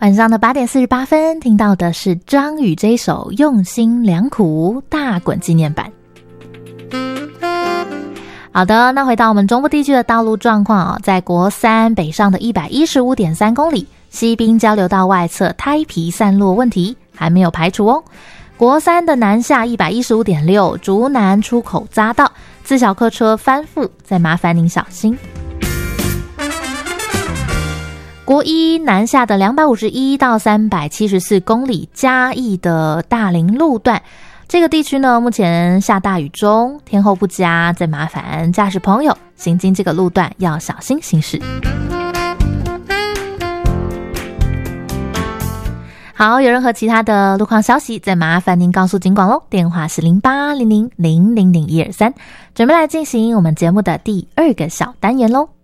晚上的8点48分，听到的是张宇这一首《用心良苦》大滚纪念版。好的，那回到我们中部地区的道路状况在国三北上的 115.3 公里，西滨交流道外侧胎皮散落问题还没有排除哦。国三的南下 115.6 竹南出口匝道自小客车翻覆，再麻烦您小心。国一南下的251到374公里，嘉义的大林路段，这个地区呢目前下大雨中，天候不佳，再麻烦驾驶朋友行经这个路段要小心行驶。好，有任何其他的路况消息，再麻烦您告诉警广咯，电话是080000000123，准备来进行我们节目的第2个小单元咯。